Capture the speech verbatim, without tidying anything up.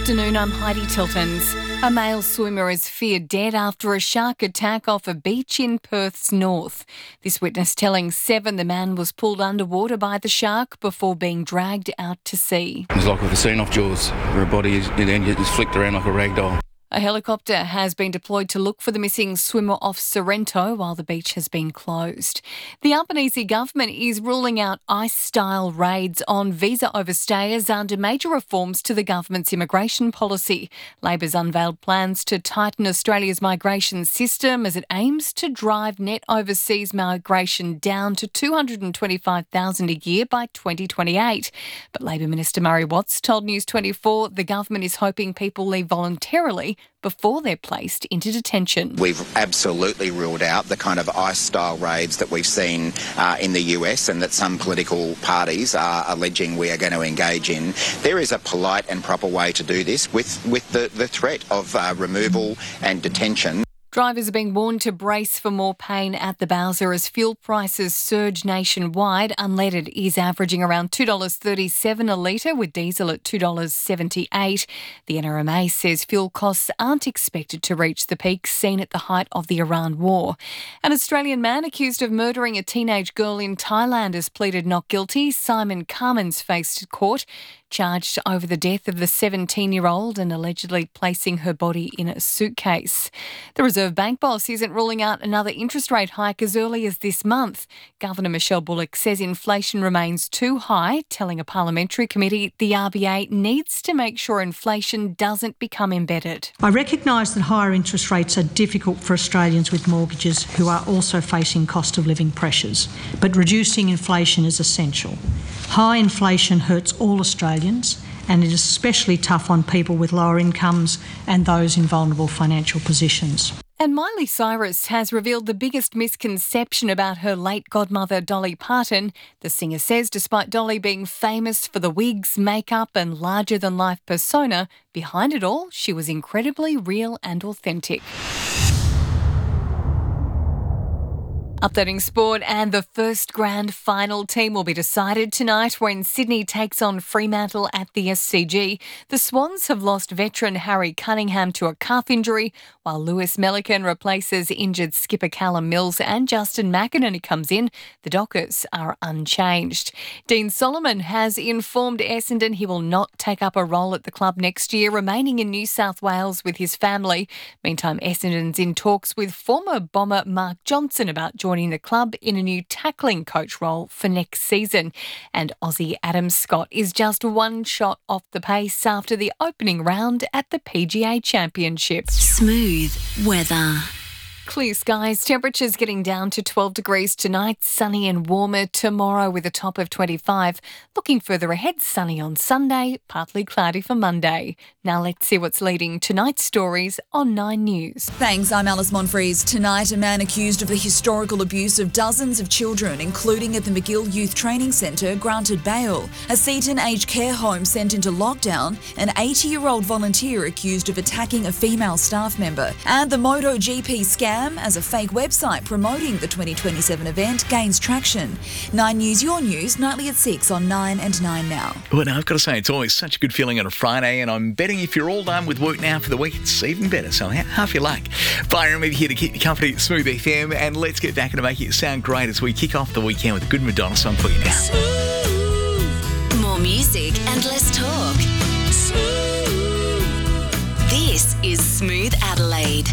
afternoon, I'm Heidi Tiltons. A male swimmer is feared dead after a shark attack off a beach in Perth's north. This witness telling Seven the man was pulled underwater by the shark before being dragged out to sea. It's like with a scene off Jaws, where a body is, and then just flicked around like a rag doll. A helicopter has been deployed to look for the missing swimmer off Sorrento while the beach has been closed. The Albanese government is ruling out ICE-style raids on visa overstayers under major reforms to the government's immigration policy. Labor's unveiled plans to tighten Australia's migration system as it aims to drive net overseas migration down to two hundred twenty-five thousand a year by twenty twenty-eight. But Labor Minister Murray Watts told News twenty-four the government is hoping people leave voluntarily before they're placed into detention. We've absolutely ruled out the kind of ICE-style raids that we've seen uh, in the U S and that some political parties are alleging we are going to engage in. There is a polite and proper way to do this with, with the, the threat of uh, removal and detention. Drivers are being warned to brace for more pain at the Bowser as fuel prices surge nationwide. Unleaded is averaging around two dollars thirty-seven a litre, with diesel at two dollars seventy-eight. The N R M A says fuel costs aren't expected to reach the peak seen at the height of the Iran war. An Australian man accused of murdering a teenage girl in Thailand has pleaded not guilty. Simon Cummins faced court, charged over the death of the seventeen-year-old and allegedly placing her body in a suitcase. The Reserve Bank boss isn't ruling out another interest rate hike as early as this month. Governor Michelle Bullock says inflation remains too high, telling a parliamentary committee the R B A needs to make sure inflation doesn't become embedded. I recognise that higher interest rates are difficult for Australians with mortgages who are also facing cost of living pressures, but reducing inflation is essential. High inflation hurts all Australians, and it is especially tough on people with lower incomes and those in vulnerable financial positions. And Miley Cyrus has revealed the biggest misconception about her late godmother Dolly Parton. The singer says despite Dolly being famous for the wigs, makeup and larger-than-life persona, behind it all, she was incredibly real and authentic. Updating sport, and the first grand final team will be decided tonight when Sydney takes on Fremantle at the S C G. The Swans have lost veteran Harry Cunningham to a calf injury, while Lewis Melican replaces injured skipper Callum Mills and Justin McInerney comes in. The Dockers are unchanged. Dean Solomon has informed Essendon he will not take up a role at the club next year, remaining in New South Wales with his family. Meantime, Essendon's in talks with former Bomber Mark Johnson about joining the club in a new tackling coach role for next season. And Aussie Adam Scott is just one shot off the pace after the opening round at the P G A Championship. Smooth weather. Clear skies, temperatures getting down to twelve degrees tonight, sunny and warmer tomorrow with a top of twenty-five. Looking further ahead, sunny on Sunday, partly cloudy for Monday. Now let's see what's leading tonight's stories on Nine News. Thanks, I'm Alice Monfries. Tonight, a man accused of the historical abuse of dozens of children, including at the McGill Youth Training Centre, granted bail. A Seaton aged care home sent into lockdown, an eighty-year-old volunteer accused of attacking a female staff member, and the MotoGP scam as a fake website promoting the twenty twenty-seven event gains traction. Nine News, your news, nightly at six on Nine and Nine Now. Well, now, I've got to say, it's always such a good feeling on a Friday, and I'm betting if you're all done with work now for the week, it's even better. So half your luck. Byron Reed here to keep you company at Smooth F M, and let's get back into making it sound great as we kick off the weekend with a good Madonna song for you now. Smooth. More music and less talk. Smooth. This is Smooth Adelaide.